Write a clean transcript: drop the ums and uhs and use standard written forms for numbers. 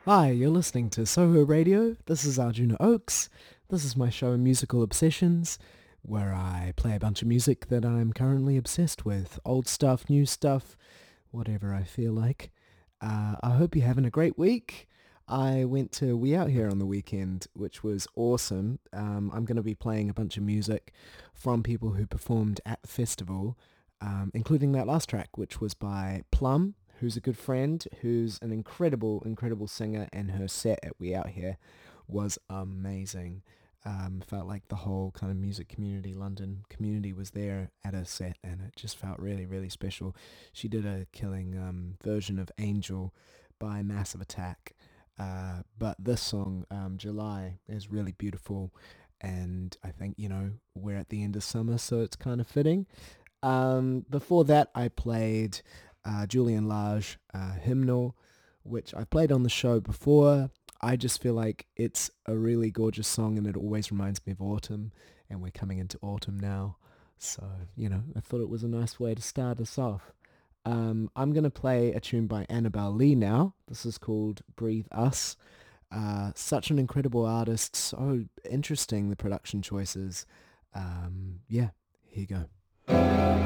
Hi, you're listening to Soho Radio. This is Arjuna Oaks. This is my show Musical Obsessions, where I play a bunch of music that I'm currently obsessed with. Old stuff, new stuff, whatever I feel like. I hope you're having a great week. I went to We Out Here on the weekend, which was awesome. I'm going to be playing a bunch of music from people who performed at the festival, including that last track, which was by Plum, who's a good friend, who's an incredible, incredible singer, and her set at We Out Here was amazing. Felt like the whole kind of music community, London community was there at her set, and it just felt really, really special. She did a killing version of Angel by Massive Attack, but this song, July, is really beautiful, and I think, we're at the end of summer, so it's kind of fitting. Before that, I played Julian Lage, Hymnal, which I've played on the show before. I just feel like it's a really gorgeous song and it always reminds me of autumn, and we're coming into autumn now. So, I thought it was a nice way to start us off. I'm going to play a tune by Annabelle Lee now. This is called Breathe Us. Such an incredible artist, so interesting, the production choices. Yeah, here you go.